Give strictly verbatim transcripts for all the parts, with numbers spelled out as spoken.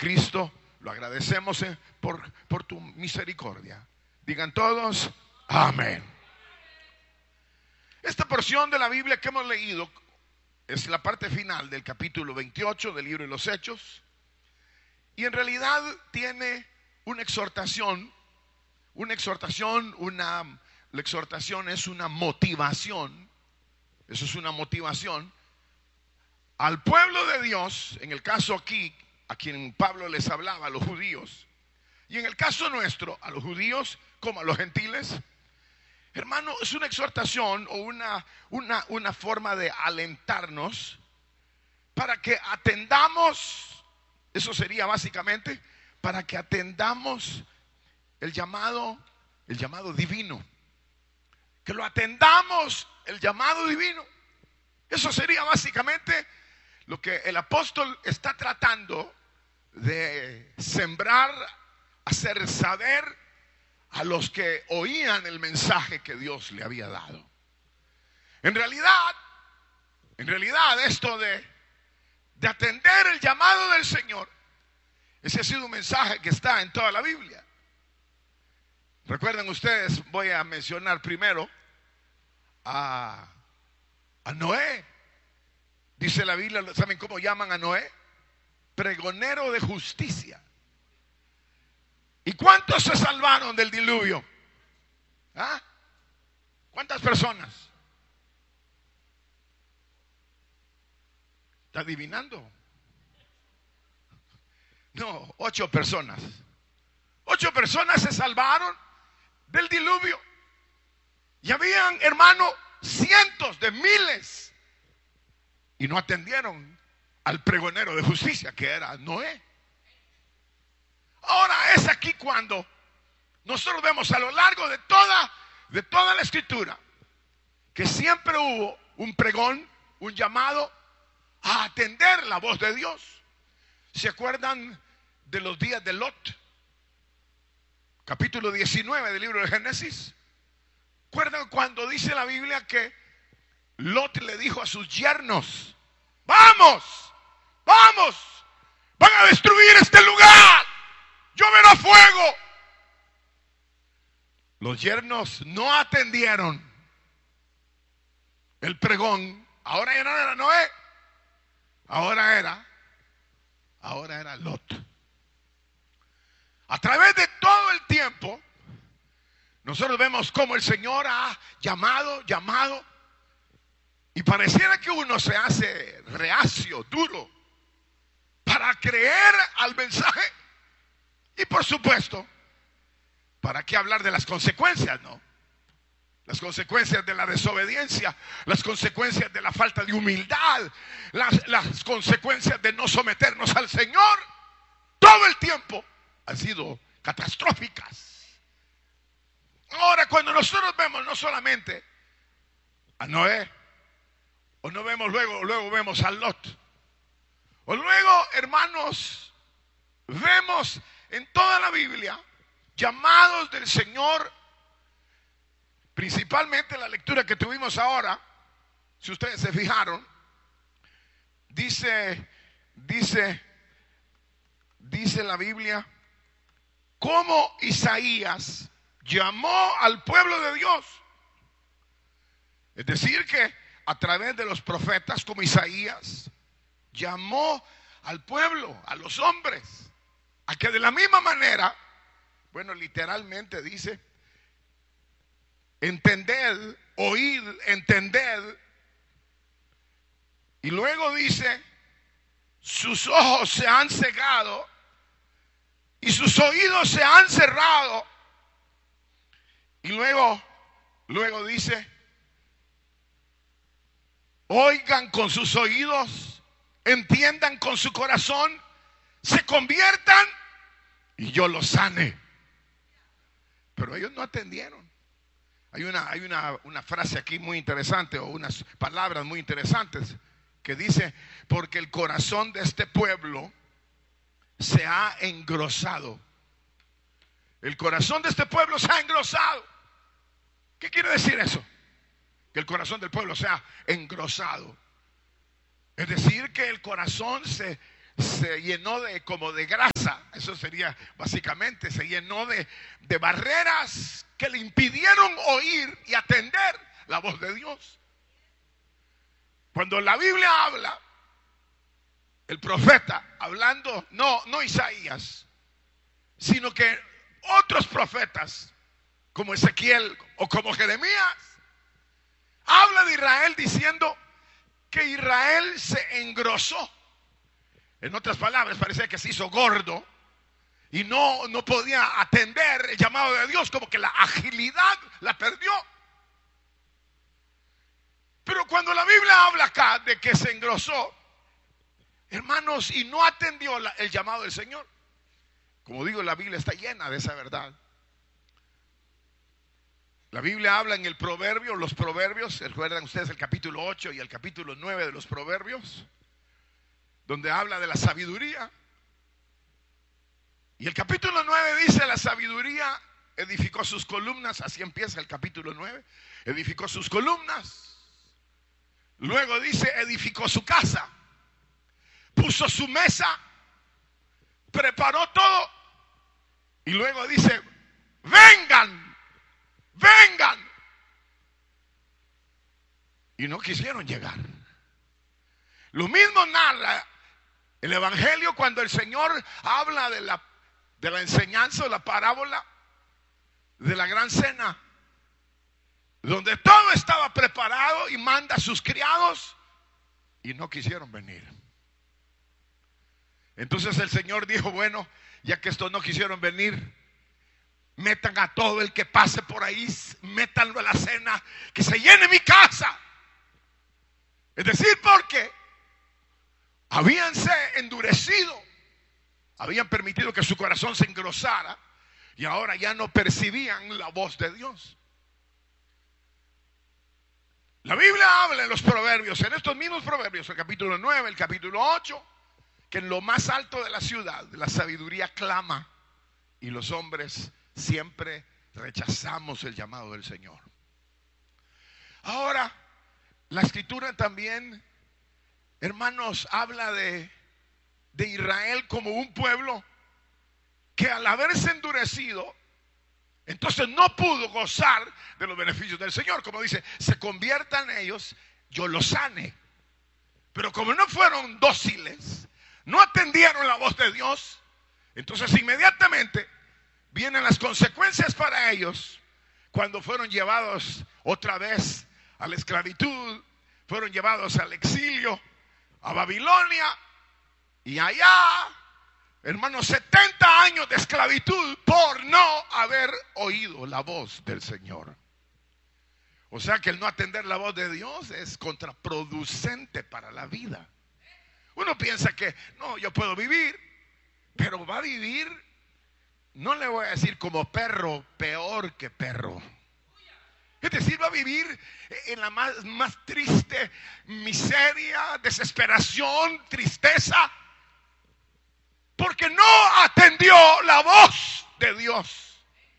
Cristo, lo agradecemos eh, por, por tu misericordia. Digan todos, amén. Esta porción de la Biblia que hemos leído es la parte final del capítulo veintiocho del libro de los Hechos. Y en realidad tiene una exhortación, una exhortación, una, la exhortación es una motivación, eso es una motivación al pueblo de Dios, en el caso aquí, a quien Pablo les hablaba, a los judíos, y en el caso nuestro, a los judíos como a los gentiles. Hermano, es una exhortación o una, una, una forma de alentarnos para que atendamos, eso sería básicamente, para que atendamos el llamado, el llamado divino. Que lo atendamos el llamado divino. Eso sería básicamente lo que el apóstol está tratando de sembrar, hacer saber a los que oían el mensaje que Dios le había dado. En realidad, en realidad esto de, de atender el llamado del Señor, ese ha sido un mensaje que está en toda la Biblia. Recuerden ustedes, voy a mencionar primero a, a Noé. Dice la Biblia, ¿saben cómo llaman a Noé? Pregonero de justicia. ¿Y cuántos se salvaron del diluvio? ¿Ah? ¿Cuántas personas? ¿Está adivinando? No, ocho personas. Ocho personas se salvaron del diluvio. Y habían, hermano, cientos de miles. Y no atendieron al pregonero de justicia, que era Noé. Ahora es aquí cuando nosotros vemos a lo largo de toda, de toda la escritura que siempre hubo un pregón, un llamado a atender la voz de Dios. ¿Se acuerdan de los días de Lot? Capítulo diecinueve del libro de Génesis. ¿Recuerdan cuando dice la Biblia que Lot le dijo a sus yernos: vamos, vamos, van a destruir este lugar, lloverá fuego? Los yernos no atendieron el pregón. Ahora ya no era Noé, ahora era, ahora era Lot. A través de todo el tiempo, nosotros vemos cómo el Señor ha llamado, llamado, y pareciera que uno se hace reacio, duro, para creer al mensaje. Y por supuesto, ¿para qué hablar de las consecuencias, no? Las consecuencias de la desobediencia, las consecuencias de la falta de humildad, las, las consecuencias de no someternos al Señor, todo el tiempo han sido catastróficas. Ahora, cuando nosotros vemos no solamente a Noé, o no vemos luego, luego vemos a Lot, o luego, hermanos, vemos en toda la Biblia llamados del Señor, principalmente la lectura que tuvimos ahora. Si ustedes se fijaron, dice, dice, dice la Biblia cómo Isaías llamó al pueblo de Dios. Es decir, que a través de los profetas como Isaías llamó al pueblo, a los hombres, a que de la misma manera, bueno, literalmente dice, entended, oíd, entended. Y luego dice, sus ojos se han cegado y sus oídos se han cerrado. Y luego, luego dice, oigan con sus oídos, entiendan con su corazón, se conviertan y yo los sane. Pero ellos no atendieron. Hay una, hay una, una frase aquí muy interesante, o unas palabras muy interesantes, que dice, porque el corazón de este pueblo se ha engrosado. El corazón de este pueblo se ha engrosado. ¿Qué quiere decir eso? Que el corazón del pueblo se ha engrosado. Es decir, que el corazón se, se llenó de como de grasa. Eso sería básicamente, se llenó de, de barreras que le impidieron oír y atender la voz de Dios. Cuando la Biblia habla, el profeta hablando, no, no Isaías, sino que otros profetas como Ezequiel o como Jeremías, habla de Israel diciendo que Israel se engrosó. En otras palabras, parece que se hizo gordo y no, no podía atender el llamado de Dios, como que la agilidad la perdió. Pero cuando la Biblia habla acá de que se engrosó, hermanos, y no atendió la, el llamado del Señor, como digo, la Biblia está llena de esa verdad. La Biblia habla en el proverbio, los proverbios, recuerdan ustedes el capítulo ocho y el capítulo nueve de los proverbios, donde habla de la sabiduría. Y el capítulo nueve dice: la sabiduría edificó sus columnas. Así empieza el capítulo nueve. Edificó sus columnas. Luego dice: edificó su casa, puso su mesa, preparó todo. Y luego dice: vengan, vengan. Y no quisieron llegar. Lo mismo narra el Evangelio cuando el Señor habla de la, de la enseñanza o la parábola de la gran cena, donde todo estaba preparado y manda a sus criados y no quisieron venir. Entonces el Señor dijo: bueno, ya que estos no quisieron venir, metan a todo el que pase por ahí, métanlo a la cena, que se llene mi casa. Es decir, porque habíanse endurecido, habían permitido que su corazón se engrosara y ahora ya no percibían la voz de Dios. La Biblia habla en los proverbios, en estos mismos proverbios, el capítulo nueve, el capítulo ocho, que en lo más alto de la ciudad la sabiduría clama y los hombres siempre rechazamos el llamado del Señor. Ahora, la Escritura también, hermanos, habla de, de Israel como un pueblo que al haberse endurecido, entonces no pudo gozar de los beneficios del Señor. Como dice: se conviertan ellos, yo los sane. Pero como no fueron dóciles, no atendieron la voz de Dios, entonces inmediatamente vienen las consecuencias para ellos cuando fueron llevados otra vez a la esclavitud, fueron llevados al exilio, a Babilonia, y allá, hermanos, setenta años de esclavitud por no haber oído la voz del Señor. O sea que el no atender la voz de Dios es contraproducente para la vida. Uno piensa que no, yo puedo vivir, pero va a vivir, no le voy a decir como perro, peor que perro. Es decir, va a vivir en la más, más triste miseria, desesperación, tristeza, porque no atendió la voz de Dios.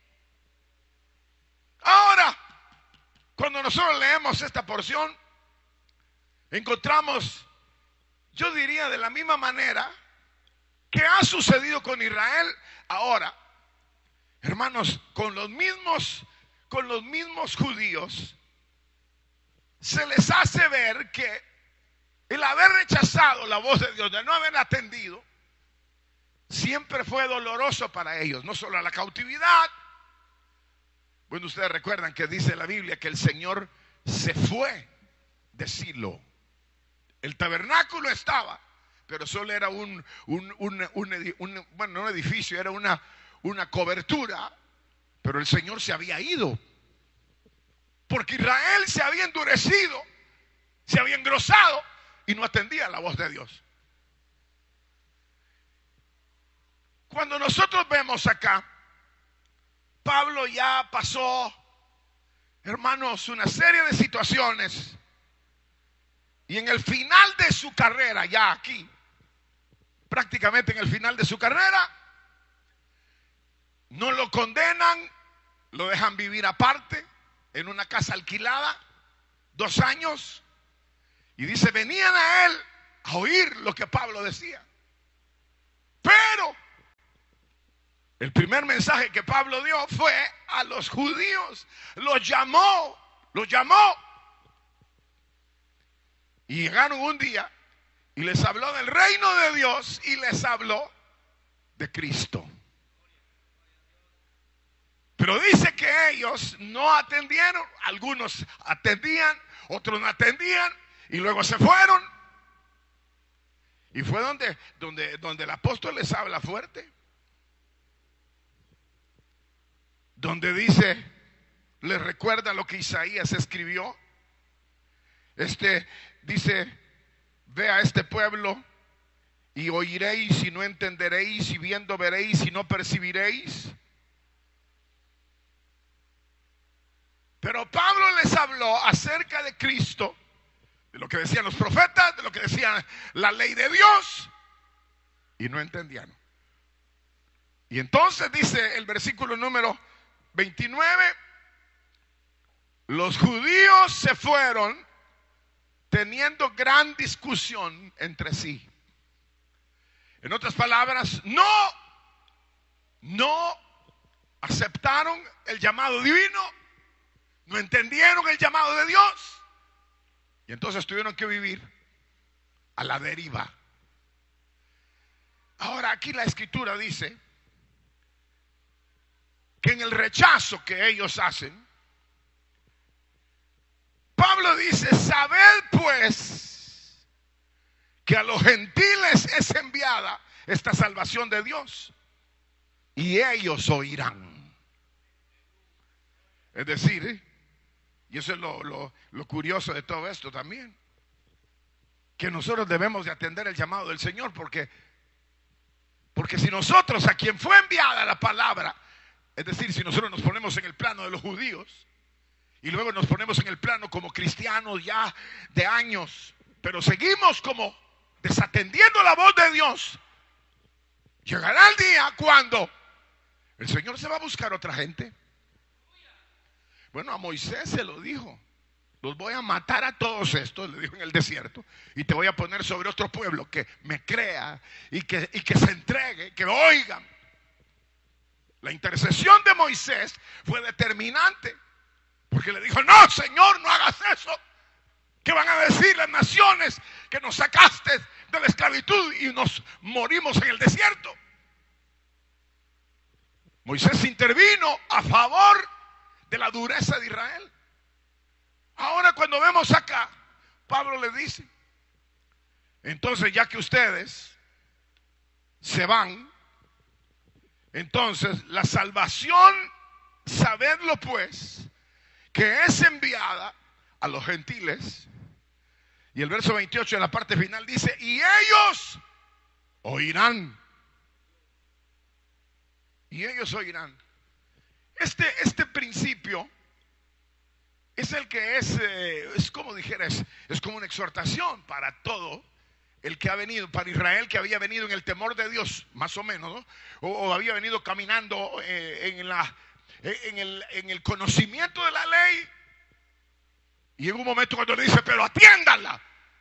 Ahora, cuando nosotros leemos esta porción, encontramos, yo diría de la misma manera que ha sucedido con Israel, ahora, hermanos, con los mismos, con los mismos judíos, se les hace ver que el haber rechazado la voz de Dios, de no haber atendido, siempre fue doloroso para ellos, no solo la cautividad. Bueno, ustedes recuerdan que dice la Biblia que el Señor se fue de Silo. El tabernáculo estaba, pero solo era un, un, un, un, un bueno, no un edificio, era una, una cobertura, pero el Señor se había ido, porque Israel se había endurecido, se había engrosado y no atendía la voz de Dios. Cuando nosotros vemos acá, Pablo ya pasó, hermanos, una serie de situaciones, y en el final de su carrera, ya aquí, prácticamente en el final de su carrera, no lo condenan, lo dejan vivir aparte, en una casa alquilada, dos años, y dice, venían a él a oír lo que Pablo decía. Pero el primer mensaje que Pablo dio fue a los judíos. Los llamó, los llamó. Y llegaron un día y les habló del reino de Dios y les habló de Cristo. Pero dice que ellos no atendieron. Algunos atendían, otros no atendían, y luego se fueron. Y fue donde, donde, donde el apóstol les habla fuerte. Donde dice, les recuerda lo que Isaías escribió. Este dice, ve a este pueblo y oiréis y no entenderéis, y viendo veréis y no percibiréis. Pero Pablo les habló acerca de Cristo, de lo que decían los profetas, de lo que decía la ley de Dios, y no entendían. Y entonces dice el versículo número veintinueve, los judíos se fueron teniendo gran discusión entre sí. En otras palabras, no, no aceptaron el llamado divino, no entendieron el llamado de Dios, y entonces tuvieron que vivir a la deriva. Ahora aquí la escritura dice que en el rechazo que ellos hacen, Pablo dice, sabed pues que a los gentiles es enviada esta salvación de Dios, y ellos oirán. Es decir, ¿eh? Y eso es lo, lo, lo curioso de todo esto también, que nosotros debemos de atender el llamado del Señor, porque, porque si nosotros, a quien fue enviada la palabra, es decir, si nosotros nos ponemos en el plano de los judíos y luego nos ponemos en el plano como cristianos ya de años, pero seguimos como desatendiendo la voz de Dios, llegará el día cuando el Señor se va a buscar otra gente. Bueno, a Moisés se lo dijo, los voy a matar a todos estos, le dijo en el desierto, y te voy a poner sobre otro pueblo que me crea y que, y que se entregue, que oigan. La intercesión de Moisés fue determinante, porque le dijo, no, Señor, no hagas eso. ¿Qué van a decir las naciones que nos sacaste de la esclavitud y nos morimos en el desierto? Moisés intervino a favor de la dureza de Israel. Ahora cuando vemos acá, Pablo le dice, entonces ya que ustedes se van, entonces la salvación, sabedlo pues, que es enviada a los gentiles. Y el verso veintiocho en la parte final dice, y ellos oirán. Y ellos oirán. Este, este principio es el que es, eh, es como dijera, es, es como una exhortación para todo el que ha venido, para Israel que había venido en el temor de Dios, más o menos, ¿no? o, o había venido caminando eh, en, la, en, el, en el conocimiento de la ley. Y en un momento cuando le dice, pero atiéndanla,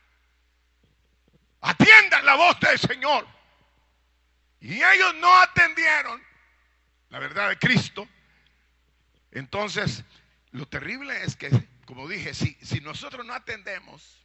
atiendan la voz del Señor. Y ellos no atendieron la verdad de Cristo. Entonces, lo terrible es que, como dije, si, si nosotros no atendemos,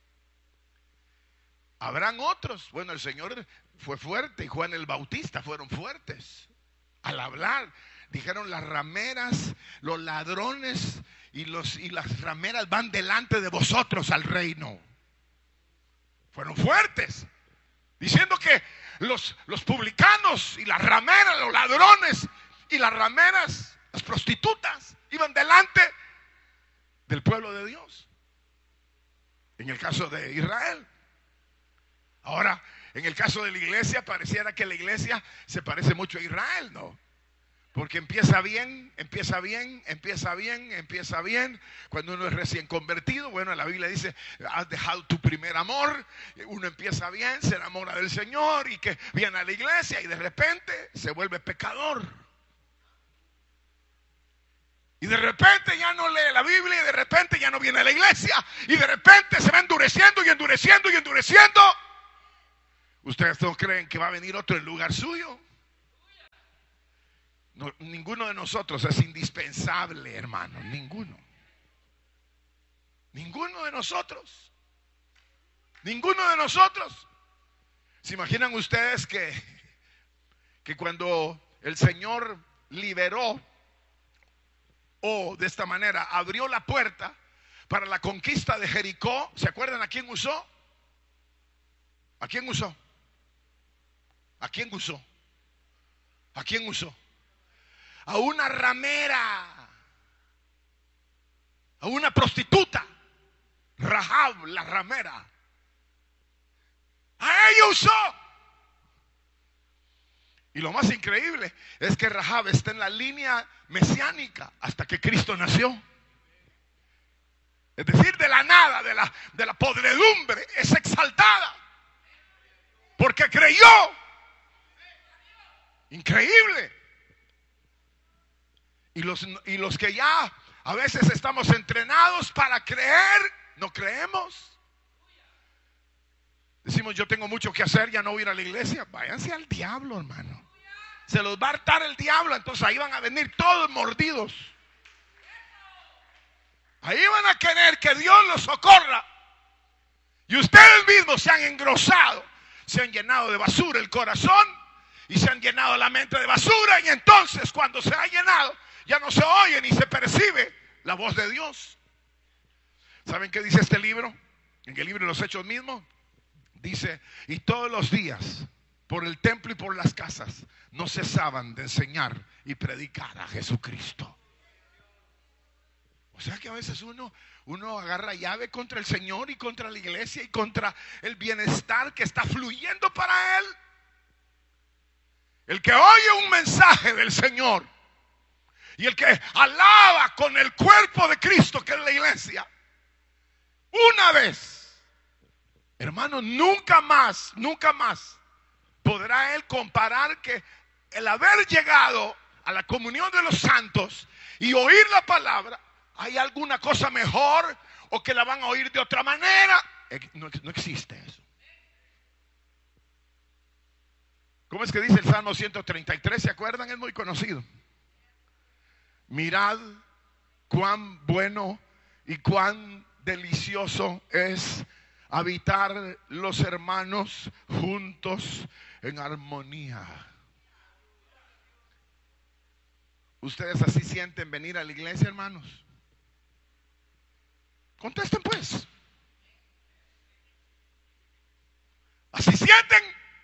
habrán otros. Bueno, el Señor fue fuerte y Juan el Bautista fueron fuertes al hablar. Dijeron, las rameras, los ladrones y, los, y las rameras van delante de vosotros al reino. Fueron fuertes, diciendo que los, los publicanos y las rameras, los ladrones y las rameras, las prostitutas, iban delante del pueblo de Dios, en el caso de Israel. Ahora, en el caso de la iglesia, pareciera que la iglesia se parece mucho a Israel, ¿no? Porque empieza bien, empieza bien, empieza bien, empieza bien. Cuando uno es recién convertido, bueno, la Biblia dice, has dejado tu primer amor. Uno empieza bien, se enamora del Señor y que viene a la iglesia y de repente se vuelve pecador. Y de repente ya no lee la Biblia y de repente ya no viene a la iglesia y de repente se va endureciendo y endureciendo y endureciendo. Ustedes no creen que va a venir otro en lugar suyo. No, ninguno de nosotros es indispensable, hermano. Ninguno. Ninguno de nosotros. Ninguno de nosotros. ¿Se imaginan ustedes que, que cuando el Señor liberó o de esta manera abrió la puerta para la conquista de Jericó, ¿se acuerdan a quién usó? ¿A quién usó? ¿A quién usó? ¿A quién usó? A una ramera, a una prostituta, Rahab la ramera. A ella usó. Y lo más increíble es que Rahab está en la línea mesiánica hasta que Cristo nació. Es decir, de la nada, de la, de la podredumbre, es exaltada porque creyó. Increíble. Y los, y los que ya a veces estamos entrenados para creer, no creemos. Decimos, yo tengo mucho que hacer, ya no voy a ir a la iglesia. Váyanse al diablo, hermano. Se los va a hartar el diablo. Entonces ahí van a venir todos mordidos. Ahí van a querer que Dios los socorra. Y ustedes mismos se han engrosado, se han llenado de basura el corazón y se han llenado la mente de basura. Y entonces cuando se ha llenado, ya no se oye ni se percibe la voz de Dios. ¿Saben qué dice este libro? En el libro de los Hechos mismo dice: y todos los días por el templo y por las casas no cesaban de enseñar y predicar a Jesucristo. O sea que a veces uno, uno agarra llave contra el Señor y contra la iglesia y contra el bienestar que está fluyendo para Él. El que oye un mensaje del Señor y el que alaba con el cuerpo de Cristo, que es la iglesia, una vez, hermano, nunca más, nunca más podrá él comparar que el haber llegado a la comunión de los santos y oír la palabra, hay alguna cosa mejor o que la van a oír de otra manera. No, no existe eso. ¿Cómo es que dice el Salmo ciento treinta y tres? ¿Se acuerdan? Es muy conocido. Mirad cuán bueno y cuán delicioso es habitar los hermanos juntos en armonía. ¿Ustedes así sienten venir a la iglesia, hermanos? Contesten pues. ¿Así sienten?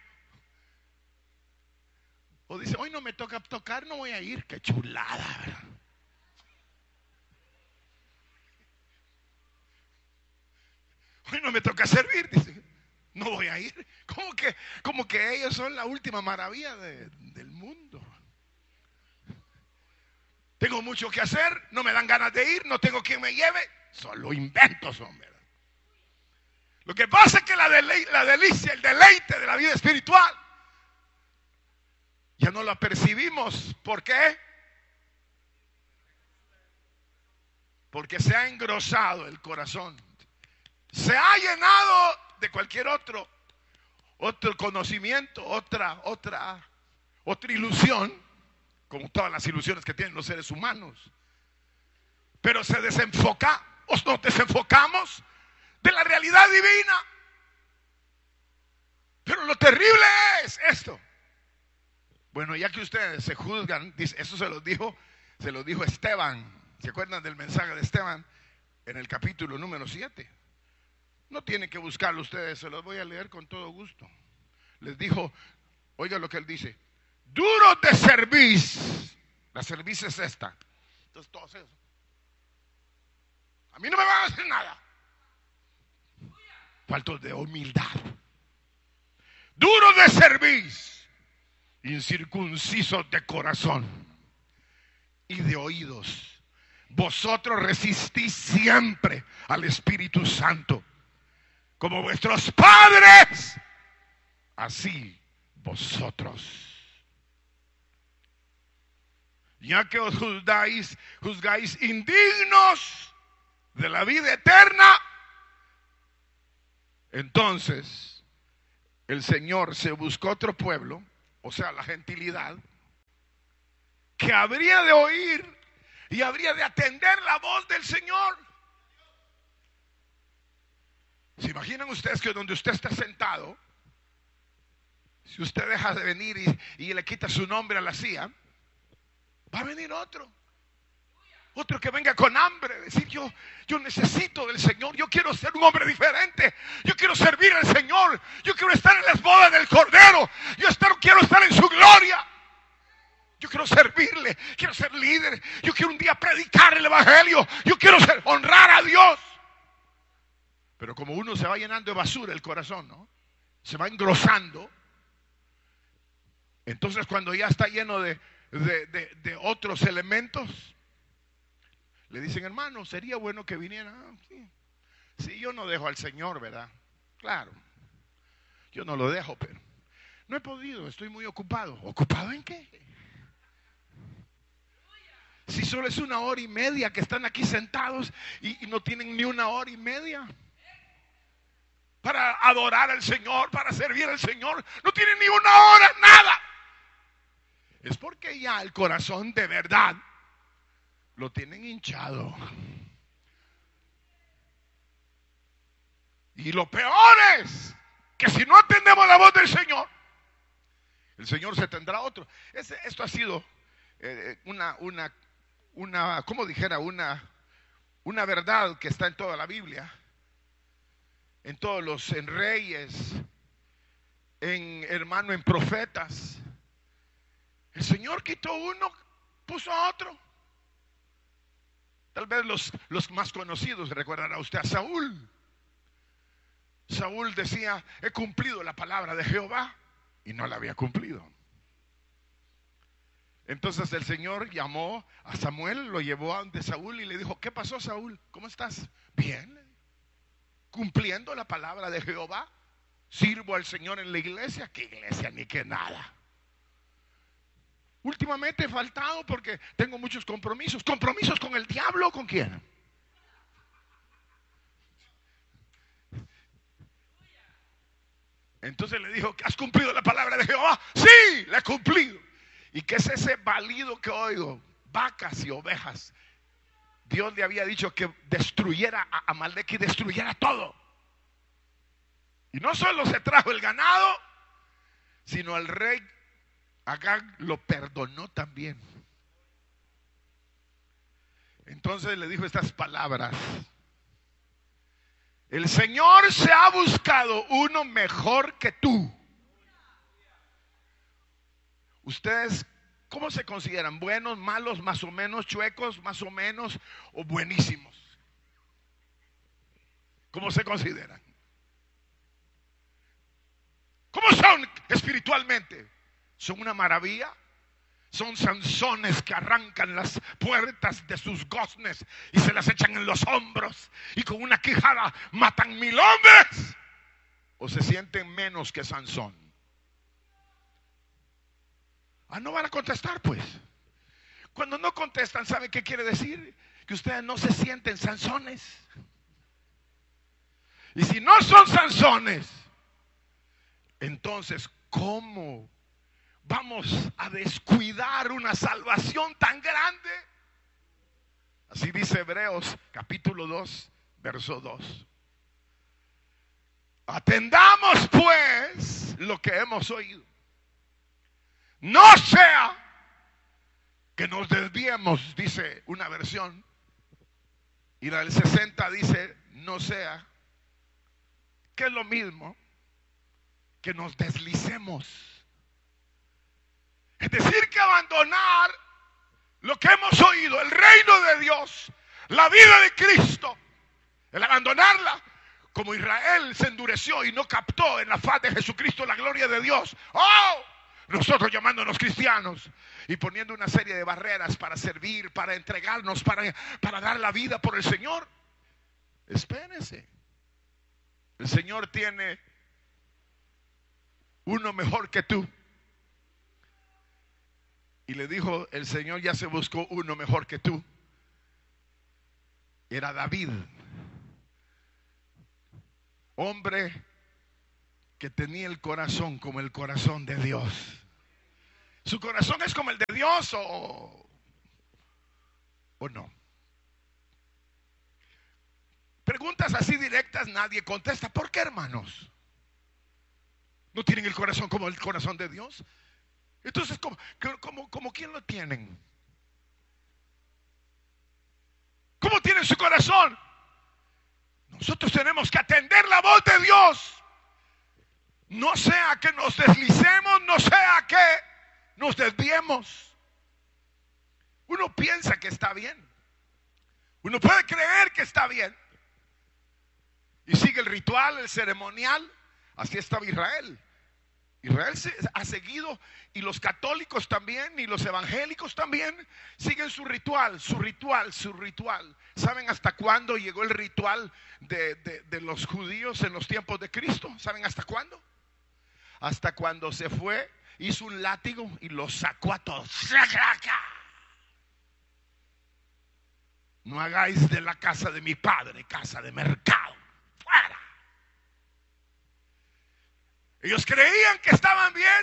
O dicen, hoy no me toca tocar, no voy a ir. Qué chulada, ¿verdad? Hoy no me toca servir, dice, no voy a ir. Como que, como que ellos son la última maravilla de, del mundo. Tengo mucho que hacer, no me dan ganas de ir, no tengo quien me lleve. Solo inventos, hombre. Lo que pasa es que la, dele, la delicia, el deleite de la vida espiritual ya no la percibimos. ¿Por qué? Porque se ha engrosado el corazón. Se ha llenado de cualquier otro, otro conocimiento, otra, otra, otra ilusión, como todas las ilusiones que tienen los seres humanos. Pero se desenfoca, o nos desenfocamos de la realidad divina. Pero lo terrible es esto. Bueno, ya que ustedes se juzgan, dice, eso se los dijo, se los dijo Esteban. ¿Se acuerdan del mensaje de Esteban en el capítulo número siete? No tienen que buscarlo ustedes, se los voy a leer con todo gusto. Les dijo, oiga lo que él dice: duro de cerviz. La cerviz es esta. Entonces todos esos. A mí no me van a hacer nada. Faltos de humildad. Duro de cerviz, incircuncisos de corazón y de oídos. Vosotros resistís siempre al Espíritu Santo. Como vuestros padres, así vosotros. Ya que os juzgáis, juzgáis indignos de la vida eterna, entonces el Señor se buscó otro pueblo, o sea, la gentilidad, que habría de oír y habría de atender la voz del Señor. ¿Se imaginan ustedes que donde usted está sentado, si usted deja de venir y, y le quita su nombre a la C I A, va a venir otro? Otro que venga con hambre, decir yo, yo necesito del Señor, yo quiero ser un hombre diferente, yo quiero servir al Señor, yo quiero estar en las bodas del Cordero, yo estar, quiero estar en su gloria, yo quiero servirle, quiero ser líder, yo quiero un día predicar el Evangelio, yo quiero ser, honrar a Dios. Pero como uno se va llenando de basura el corazón, ¿no? Se va engrosando. Entonces cuando ya está lleno de, de, de, de otros elementos, le dicen, hermano, sería bueno que viniera. Ah, sí. Sí, yo no dejo al Señor, ¿verdad? Claro, yo no lo dejo, pero no he podido, estoy muy ocupado. ¿Ocupado en qué? Si solo es una hora y media que están aquí sentados y, y no tienen ni una hora y media para adorar al Señor, para servir al Señor, no tienen ni una hora, nada. Es porque ya el corazón de verdad lo tienen hinchado. Y lo peor es que si no atendemos la voz del Señor, el Señor se tendrá otro. Ese, esto ha sido eh, una, una, una, como dijera, una, una verdad que está en toda la Biblia, en todos los en reyes, en hermano, en profetas. El Señor quitó uno, puso a otro. Tal vez los, los más conocidos, recordará usted a Saúl. Saúl decía, he cumplido la palabra de Jehová, y no la había cumplido. Entonces el Señor llamó a Samuel, lo llevó ante Saúl y le dijo, ¿qué pasó, Saúl? ¿Cómo estás? Bien, cumpliendo la palabra de Jehová. Sirvo al Señor en la iglesia. ¿Qué iglesia ni qué nada? Últimamente he faltado porque tengo muchos compromisos. ¿Compromisos con el diablo o con quién? Entonces le dijo, ¿has cumplido la palabra de Jehová? Sí, la he cumplido. ¿Y qué es ese balido que oigo? Vacas y ovejas. Dios le había dicho que destruyera a Amalek y destruyera todo. Y no solo se trajo el ganado, sino el rey Agag lo perdonó también. Entonces le dijo estas palabras: el Señor se ha buscado uno mejor que tú. Ustedes, ¿cómo se consideran? ¿Buenos, malos, más o menos, chuecos, más o menos, o buenísimos? ¿Cómo se consideran? ¿Cómo son espiritualmente? ¿Son una maravilla? Son Sansones que arrancan las puertas de sus goznes y se las echan en los hombros y con una quijada matan mil hombres. ¿O se sienten menos que Sansón? Ah, no van a contestar, pues. Cuando no contestan, ¿saben qué quiere decir? Que ustedes no se sienten Sansones. Y si no son Sansones, entonces, ¿cómo vamos a descuidar una salvación tan grande? Así dice Hebreos capítulo dos, verso dos. Atendamos pues lo que hemos oído. No sea que nos desviemos, dice una versión. Y la del sesenta dice, no sea, que es lo mismo, que nos deslicemos. Es decir, que abandonar lo que hemos oído, el reino de Dios, la vida de Cristo, el abandonarla, como Israel se endureció y no captó en la faz de Jesucristo la gloria de Dios. ¡Oh! Nosotros llamándonos cristianos y poniendo una serie de barreras para servir, para entregarnos, para, para dar la vida por el Señor. Espérense. El Señor tiene uno mejor que tú. Y le dijo, el Señor ya se buscó uno mejor que tú. Era David. Hombre que tenía el corazón como el corazón de Dios. ¿Su corazón es como el de Dios o, o no? Preguntas así directas nadie contesta. ¿Por qué, hermanos? ¿No tienen el corazón como el corazón de Dios? Entonces, ¿cómo, cómo, cómo quién lo tienen? ¿Cómo tienen su corazón? Nosotros tenemos que atender la voz de Dios. No sea que nos deslicemos, no sea que nos desviemos. Uno piensa que está bien. Uno puede creer que está bien. Y sigue el ritual, el ceremonial. Así estaba Israel. Israel se ha seguido, y los católicos también, y los evangélicos también, siguen su ritual, su ritual, su ritual. ¿Saben hasta cuándo llegó el ritual de, de, de los judíos en los tiempos de Cristo? ¿Saben hasta cuándo? Hasta cuando se fue, hizo un látigo y los sacó a todos. No hagáis de la casa de mi padre casa de mercado. Fuera. Ellos creían que estaban bien,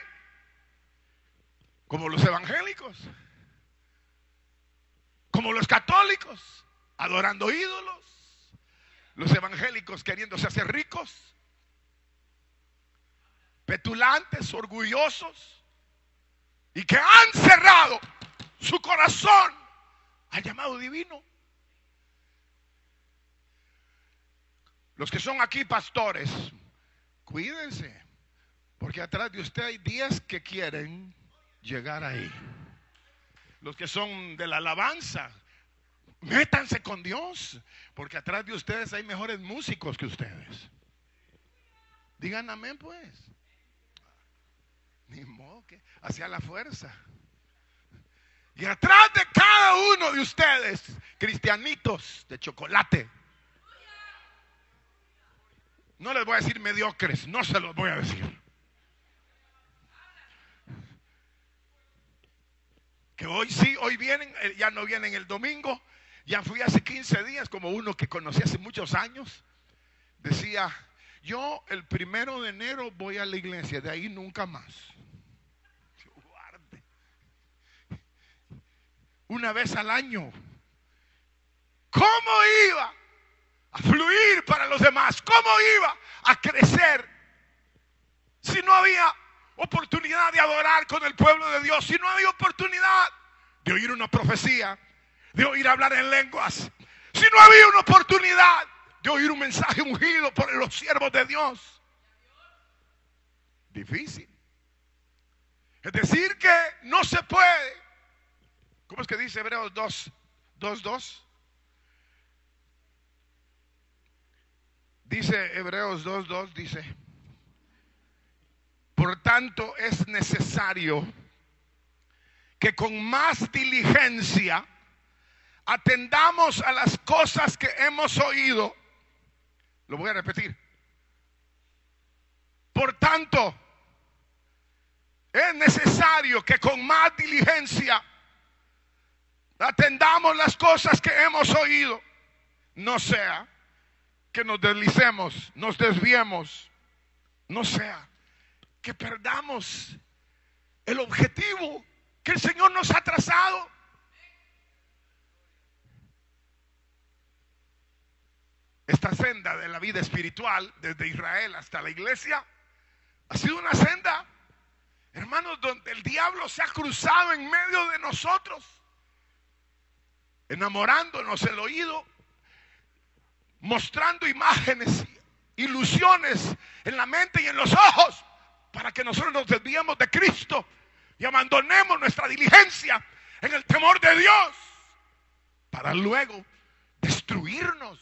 como los evangélicos, como los católicos, adorando ídolos, los evangélicos queriéndose hacer ricos, petulantes, orgullosos, y que han cerrado su corazón al llamado divino. Los que son aquí pastores, cuídense. Porque atrás de usted hay diez que quieren llegar ahí. Los que son de la alabanza, métanse con Dios. Porque atrás de ustedes hay mejores músicos que ustedes. Digan amén pues. Ni modo que hacia la fuerza. Y atrás de cada uno de ustedes, cristianitos de chocolate. No les voy a decir mediocres, no se los voy a decir. Que hoy sí, hoy vienen, ya no vienen el domingo. Ya fui hace quince días, como uno que conocí hace muchos años. Decía, yo el primero de enero voy a la iglesia, de ahí nunca más. Guarde. Una vez al año. ¿Cómo iba a fluir para los demás? ¿Cómo iba a crecer si no había oportunidad de adorar con el pueblo de Dios, si no había oportunidad de oír una profecía, de oír hablar en lenguas, si no había una oportunidad de oír un mensaje ungido por los siervos de Dios? Difícil. Es decir que no se puede. ¿Cómo es que dice Hebreos dos, dos, dos? Dice Hebreos dos, dos, dice: por tanto es necesario que con más diligencia atendamos a las cosas que hemos oído. Lo voy a repetir. Por tanto, es necesario que con más diligencia atendamos las cosas que hemos oído. No sea que nos deslicemos, nos desviemos, no sea que perdamos el objetivo que el Señor nos ha trazado. Esta senda de la vida espiritual, desde Israel hasta la iglesia, ha sido una senda, hermanos, donde el diablo se ha cruzado en medio de nosotros, enamorándonos el oído, mostrando imágenes, ilusiones en la mente y en los ojos, para que nosotros nos desviemos de Cristo y abandonemos nuestra diligencia en el temor de Dios, para luego destruirnos.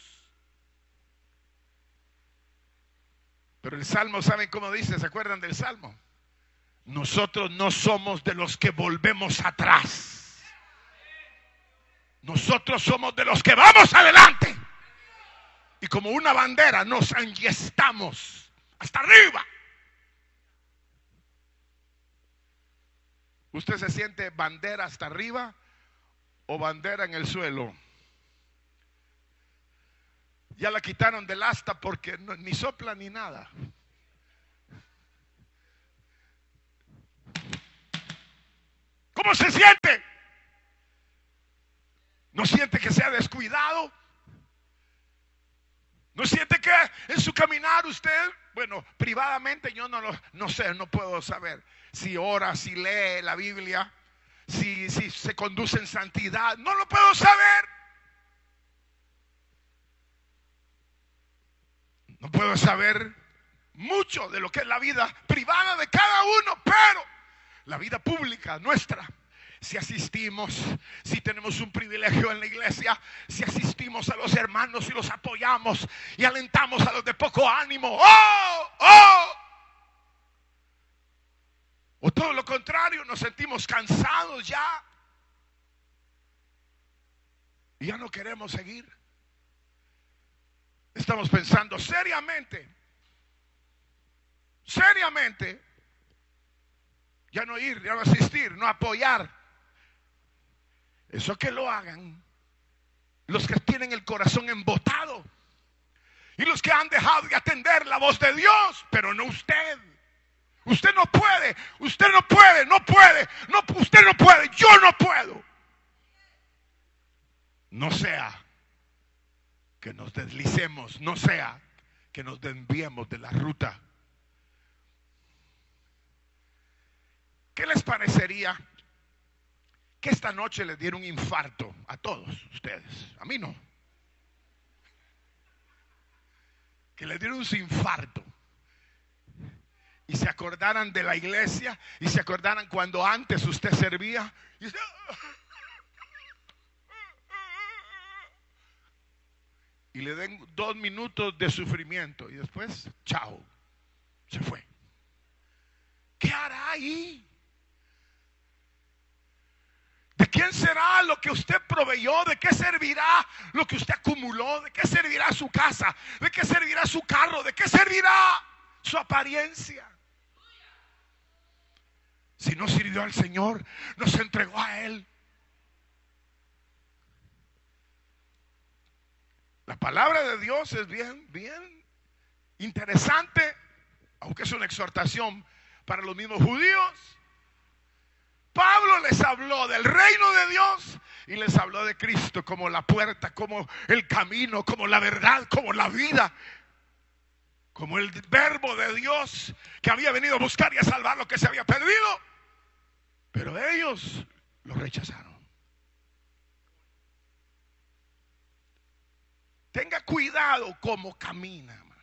Pero el Salmo, ¿saben cómo dice? ¿Se acuerdan del Salmo? Nosotros no somos de los que volvemos atrás. Nosotros somos de los que vamos adelante. Y como una bandera nos enhiestamos hasta arriba. ¿Usted se siente bandera hasta arriba o bandera en el suelo? Ya la quitaron del asta porque no, ni sopla ni nada. ¿Cómo se siente? ¿No siente que se ha descuidado? ¿No siente que en su caminar usted, bueno, privadamente yo no lo, no sé, no puedo saber si ora, si lee la Biblia, si, si se conduce en santidad? No lo puedo saber. No puedo saber mucho de lo que es la vida privada de cada uno, pero la vida pública nuestra, si asistimos, si tenemos un privilegio en la iglesia, si asistimos a los hermanos y los apoyamos y alentamos a los de poco ánimo, ¡oh! ¡oh! O todo lo contrario, nos sentimos cansados ya y ya no queremos seguir. Estamos pensando seriamente, seriamente, ya no ir, ya no asistir, no apoyar. Eso que lo hagan los que tienen el corazón embotado y los que han dejado de atender la voz de Dios, pero no usted. Usted no puede, usted no puede, no puede, no, usted no puede, yo no puedo. No sea que nos deslicemos, no sea que nos desviemos de la ruta. ¿Qué les parecería que esta noche les diera un infarto a todos ustedes? A mí no. Que les diera un infarto y se acordaran de la iglesia y se acordaran cuando antes usted servía y usted, y le den dos minutos de sufrimiento y después, chao, se fue. ¿Qué hará ahí? ¿De quién será lo que usted proveyó? ¿De qué servirá lo que usted acumuló? ¿De qué servirá su casa? ¿De qué servirá su carro? ¿De qué servirá su apariencia? Si no sirvió al Señor, no se entregó a Él. La palabra de Dios es bien, bien interesante, aunque es una exhortación para los mismos judíos. Pablo les habló del reino de Dios y les habló de Cristo como la puerta, como el camino, como la verdad, como la vida, como el verbo de Dios que había venido a buscar y a salvar lo que se había perdido. Pero ellos lo rechazaron. Tenga cuidado cómo camina, hermano.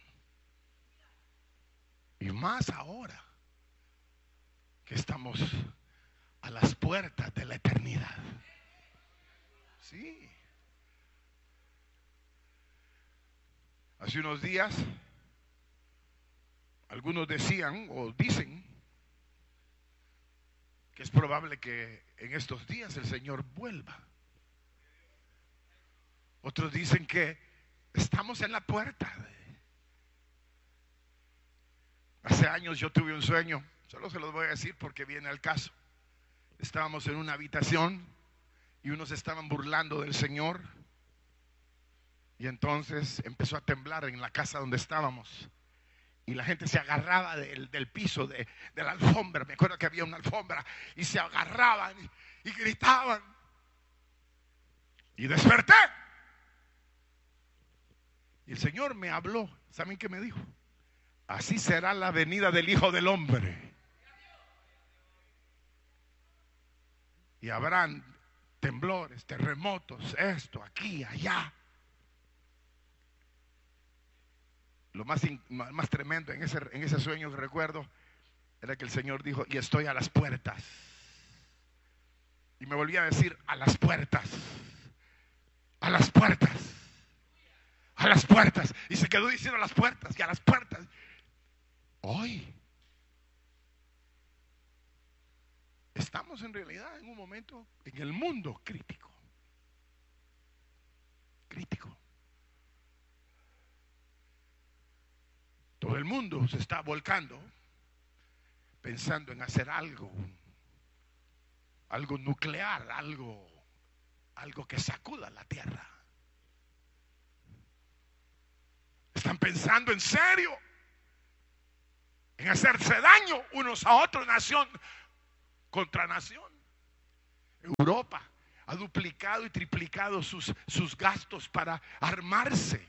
Y más ahora que estamos a las puertas de la eternidad. Sí. Hace unos días algunos decían o dicen que es probable que en estos días el Señor vuelva. Otros dicen que estamos en la puerta. Hace años yo tuve un sueño, solo se los voy a decir porque viene al caso. Estábamos en una habitación y unos estaban burlando del Señor. Y entonces empezó a temblar en la casa donde estábamos. Y la gente se agarraba del, del piso, de, de la alfombra. Me acuerdo que había una alfombra. Y se agarraban y, y gritaban. Y desperté. Y el Señor me habló. ¿Saben qué me dijo? Así será la venida del Hijo del Hombre. Y habrán temblores, terremotos, esto, aquí, allá. Lo más, más tremendo en ese, en ese sueño que recuerdo era que el Señor dijo, y estoy a las puertas. Y me volvía a decir, a las puertas, a las puertas, a las puertas. Y se quedó diciendo a las puertas y a las puertas. Hoy estamos en realidad en un momento en el mundo crítico. Crítico. Todo el mundo se está volcando pensando en hacer algo, algo nuclear, algo, algo que sacuda la tierra. Están pensando en serio en hacerse daño unos a otros, nación contra nación. Europa ha duplicado y triplicado sus, sus gastos para armarse.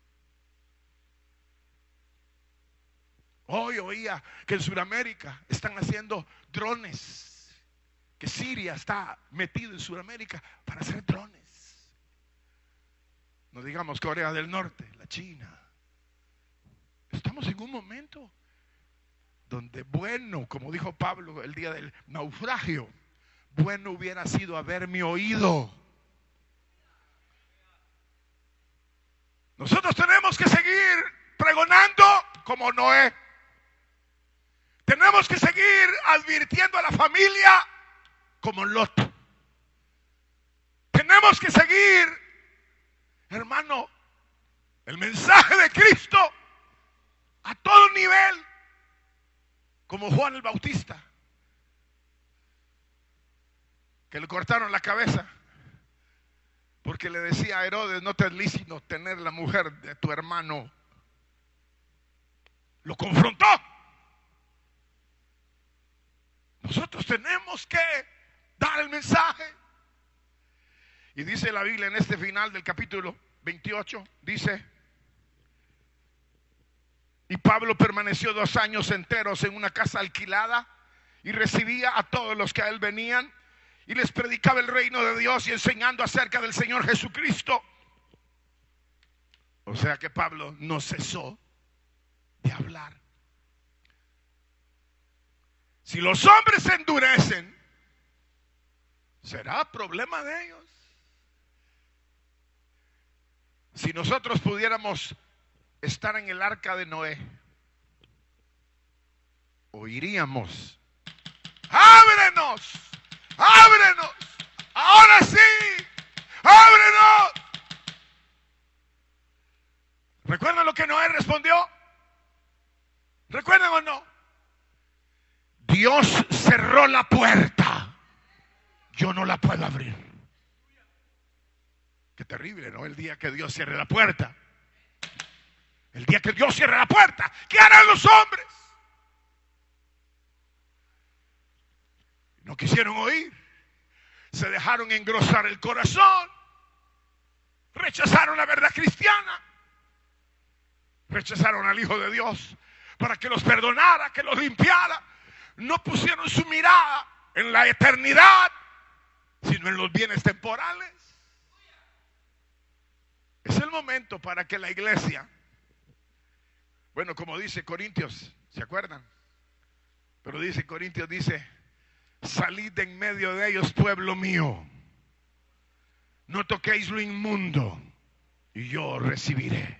Hoy oía que en Sudamérica están haciendo drones, que Siria está metido en Sudamérica para hacer drones. No digamos Corea del Norte, la China. Estamos en un momento donde bueno, como dijo Pablo el día del naufragio, bueno hubiera sido haberme oído. Nosotros tenemos que seguir pregonando como Noé. Tenemos que seguir advirtiendo a la familia como Lot. Tenemos que seguir, hermano, el mensaje de Cristo a todo nivel, como Juan el Bautista, que le cortaron la cabeza porque le decía a Herodes: no te es lícito tener la mujer de tu hermano. Lo confrontó. Nosotros tenemos que dar el mensaje. Y dice la Biblia en este final del capítulo veintiocho, dice: y Pablo permaneció dos años enteros en una casa alquilada y recibía a todos los que a él venían y les predicaba el reino de Dios y enseñando acerca del Señor Jesucristo. O sea que Pablo no cesó de hablar. Si los hombres se endurecen, será problema de ellos. Si nosotros pudiéramos estar en el arca de Noé, oiríamos: ábrenos, ábrenos, ahora sí, ábrenos. ¿Recuerdan lo que Noé respondió? ¿Recuerdan o no? Dios cerró la puerta, yo no la puedo abrir. Qué terrible, ¿no? El día que Dios cierre la puerta. El día que Dios cierre la puerta, ¿qué harán los hombres? No quisieron oír. Se dejaron engrosar el corazón. Rechazaron la verdad cristiana. Rechazaron al Hijo de Dios para que los perdonara, que los limpiara. No pusieron su mirada en la eternidad, sino en los bienes temporales. Es el momento para que la iglesia, bueno, como dice Corintios, ¿se acuerdan? Pero dice Corintios, dice: salid de en medio de ellos, pueblo mío, no toquéis lo inmundo y yo os recibiré.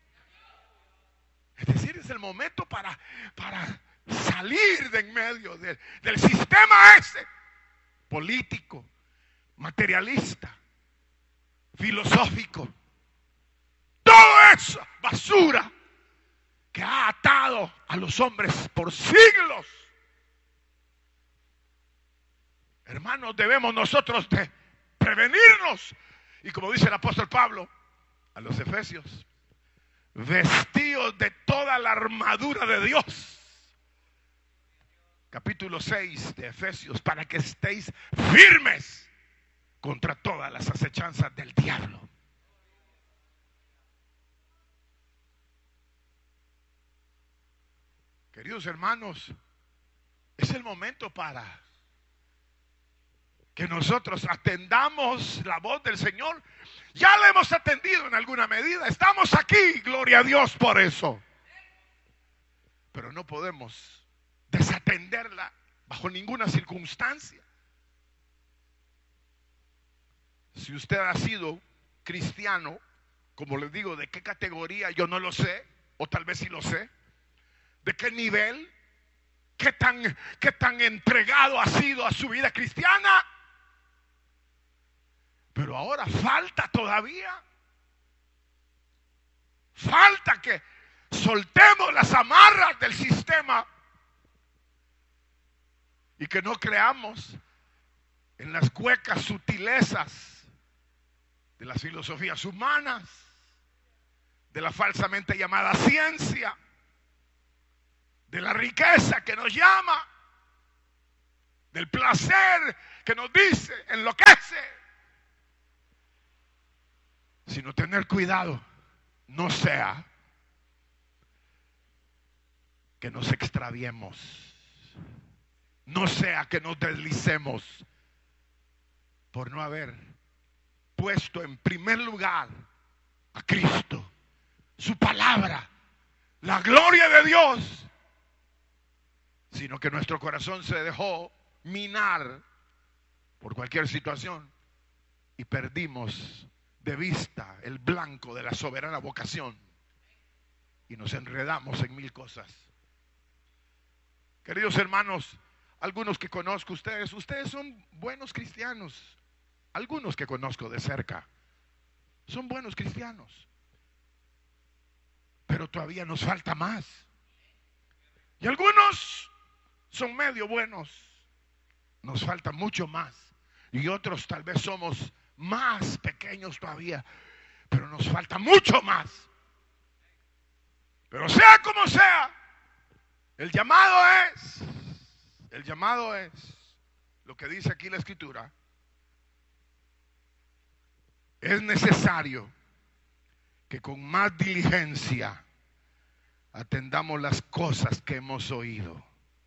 Es decir, es el momento para, para salir de en medio de, del sistema ese político, materialista, filosófico, toda esa basura que ha atado a los hombres por siglos. Hermanos, debemos nosotros de prevenirnos. Y como dice el apóstol Pablo a los Efesios: vestidos de toda la armadura de Dios. Capítulo seis de Efesios: para que estéis firmes contra todas las acechanzas del diablo. Queridos hermanos, es el momento para que nosotros atendamos la voz del Señor. Ya la hemos atendido en alguna medida. Estamos aquí, gloria a Dios por eso. Pero no podemos desatenderla bajo ninguna circunstancia. Si usted ha sido cristiano, como les digo, ¿de qué categoría? Yo no lo sé, o tal vez sí lo sé. ¿De qué nivel? ¿Qué tan, qué tan entregado ha sido a su vida cristiana? Pero ahora falta todavía. Falta que soltemos las amarras del sistema y que no creamos en las huecas sutilezas de las filosofías humanas, de la falsamente llamada ciencia, de la riqueza que nos llama, del placer que nos dice, enloquece, sino tener cuidado, no sea que nos extraviemos, no sea que nos deslicemos por no haber puesto en primer lugar a Cristo, su palabra, la gloria de Dios, sino que nuestro corazón se dejó minar por cualquier situación y perdimos de vista el blanco de la soberana vocación y nos enredamos en mil cosas. Queridos hermanos, algunos que conozco ustedes, ustedes son buenos cristianos. Algunos que conozco de cerca son buenos cristianos, pero todavía nos falta más. Y algunos son medio buenos, nos falta mucho más. Y otros tal vez somos más pequeños todavía, pero nos falta mucho más. Pero sea como sea, el llamado es, el llamado es lo que dice aquí la Escritura. Es necesario que con más diligencia atendamos las cosas que hemos oído.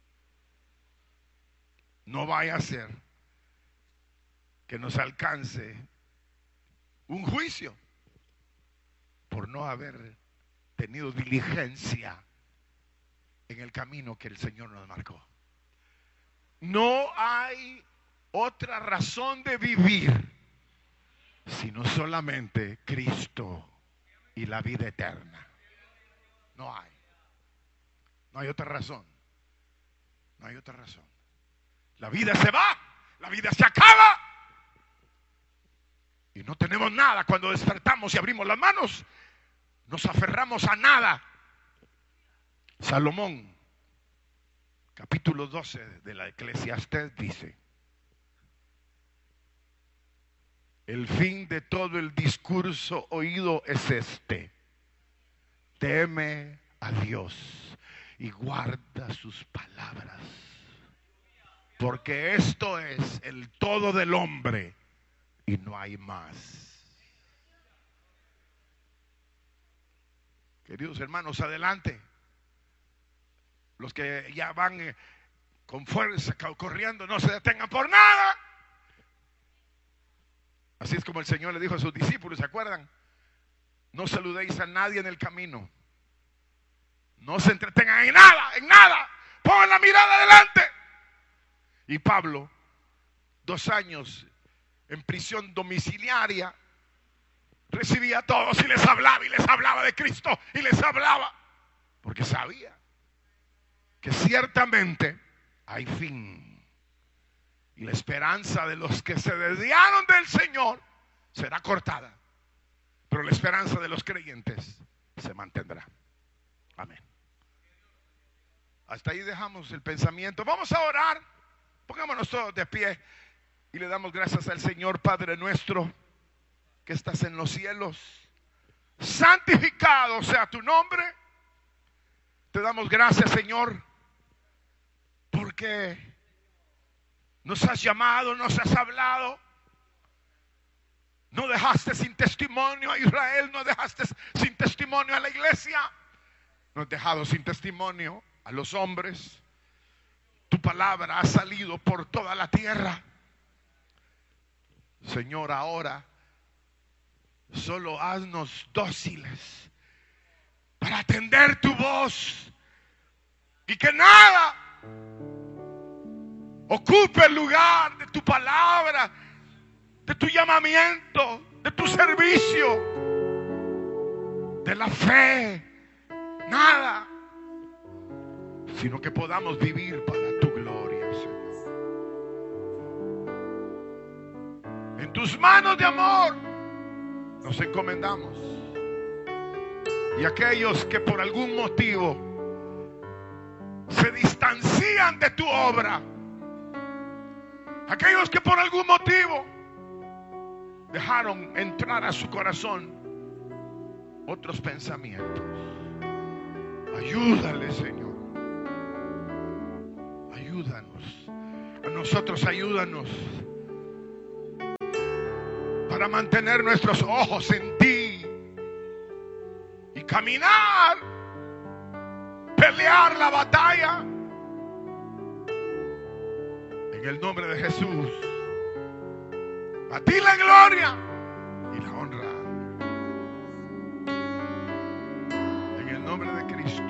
No vaya a ser que nos alcance un juicio por no haber tenido diligencia en el camino que el Señor nos marcó. No hay otra razón de vivir sino solamente Cristo y la vida eterna. No hay. No hay otra razón. No hay otra razón. La vida se va, la vida se acaba. Y no tenemos nada. Cuando despertamos y abrimos las manos, nos aferramos a nada. Salomón, capítulo doce de la Eclesiastés dice: el fin de todo el discurso oído es este: teme a Dios y guarda sus palabras, porque esto es el todo del hombre y no hay más. Queridos hermanos, adelante. Los que ya van con fuerza corriendo, no se detengan por nada. Así es como el Señor le dijo a sus discípulos, ¿se acuerdan? No saludéis a nadie en el camino. No se entretengan en nada, en nada. Pongan la mirada adelante. Y Pablo, dos años en prisión domiciliaria, recibía a todos y les hablaba y les hablaba de Cristo y les hablaba, porque sabía que ciertamente hay fin. Y la esperanza de los que se desviaron del Señor será cortada, pero la esperanza de los creyentes se mantendrá. Amén. Hasta ahí dejamos el pensamiento. Vamos a orar. Pongámonos todos de pie y le damos gracias al Señor. Padre nuestro que estás en los cielos, santificado sea tu nombre. Te damos gracias, Señor, porque nos has llamado, nos has hablado. No dejaste sin testimonio a Israel, no dejaste sin testimonio a la iglesia, no has dejado sin testimonio a los hombres. Tu palabra ha salido por toda la tierra. Señor, ahora solo haznos dóciles para atender tu voz y que nada ocupe el lugar de tu palabra, de tu llamamiento, de tu servicio, de la fe. Nada, sino que podamos vivir para tu gloria, Señor. En tus manos de amor nos encomendamos. Y aquellos que por algún motivo se distancian de tu obra, aquellos que por algún motivo dejaron entrar a su corazón otros pensamientos, ayúdale, Señor. Ayúdanos A nosotros ayúdanos para mantener nuestros ojos en ti y caminar, pelear la batalla en el nombre de Jesús. A ti la gloria y la honra en el nombre de Cristo.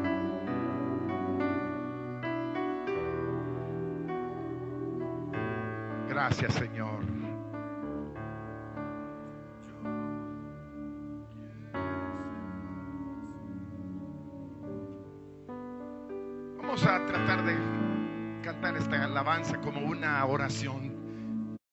Gracias, Señor. Vamos a tratar de cantar esta alabanza como una oración.